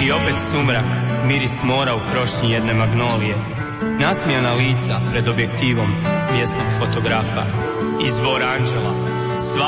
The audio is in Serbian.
I opet sumrak, miris mora u krošnji jedne magnolije. Nasmijana lica pred objektivom mjesnog fotografa. Izbor anđela.